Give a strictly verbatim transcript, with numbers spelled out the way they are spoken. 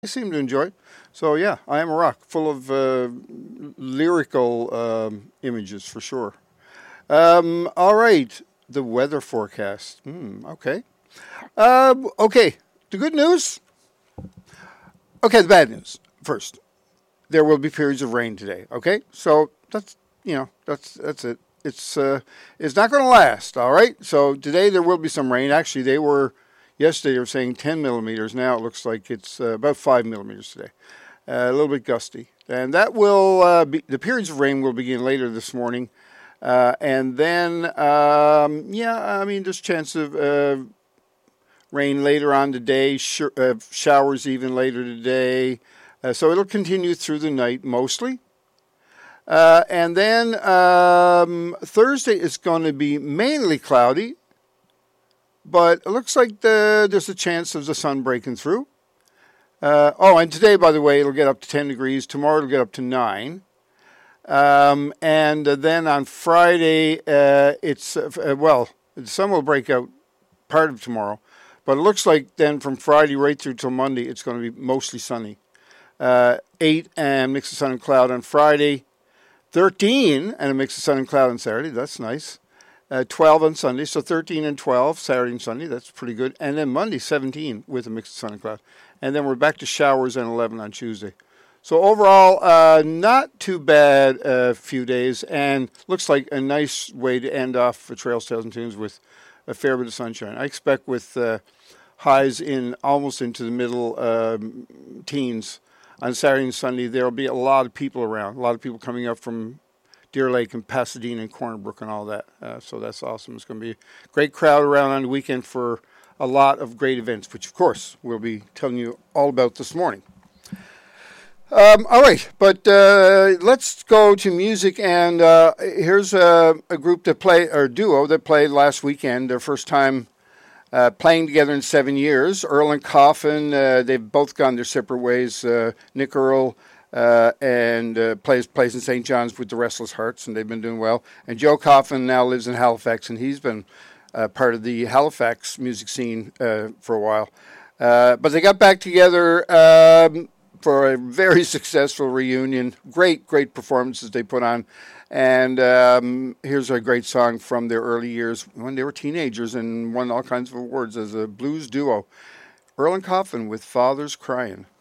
I seem to enjoy it. So yeah, I am a rock, full of uh, lyrical um, images for sure. Um, all right, the weather forecast. Hmm, okay. Um, okay, the good news. Okay, the bad news first. There will be periods of rain today. Okay, so that's you know that's that's it. It's uh, it's not going to last. All right. So today there will be some rain. Actually, they were yesterday they were saying ten millimeters. Now it looks like it's uh, about five millimeters today. Uh, a little bit gusty, and that will uh, be the periods of rain will begin later this morning, uh, and then um, yeah, I mean there's chance of uh, rain later on today, sh- uh, showers even later today. Uh, so it'll continue through the night mostly. Uh, and then um, Thursday is going to be mainly cloudy, but it looks like the, there's a chance of the sun breaking through. Uh, oh, and today, by the way, it'll get up to ten degrees. Tomorrow it'll get up to nine. Um, and uh, then on Friday, uh, it's, uh, well, the sun will break out part of tomorrow. But it looks like then from Friday right through till Monday, it's going to be mostly sunny. Uh, eight and mix of sun and cloud on Friday. thirteen and a mix of sun and cloud on Saturday. That's nice. Uh, twelve on Sunday. So thirteen and twelve, Saturday and Sunday. That's pretty good. And then Monday, seventeen with a mix of sun and cloud. And then we're back to showers and eleven on Tuesday. So overall, uh, not too bad a few days. And looks like a nice way to end off for Trails, Tales, and Tunes with a fair bit of sunshine. I expect with uh, highs in almost into the middle um, teens on Saturday and Sunday, there will be a lot of people around, a lot of people coming up from Deer Lake and Pasadena and Corner Brook and all that. Uh, so that's awesome. It's going to be a great crowd around on the weekend for a lot of great events, which, of course, we'll be telling you all about this morning. Um, all right, but uh, let's go to music, and uh, here's a, a group that play, or duo that played last weekend, their first time uh, playing together in seven years. Earl and Coffin, uh, they've both gone their separate ways. Uh, Nick Earl uh, and uh, plays plays in Saint John's with the Restless Hearts, and they've been doing well. And Joe Coffin now lives in Halifax, and he's been uh, part of the Halifax music scene uh, for a while. Uh, but they got back together um, for a very successful reunion. Great, great performances they put on. And um, here's a great song from their early years when they were teenagers and won all kinds of awards as a blues duo. Earl and Coffin with Father's Crying.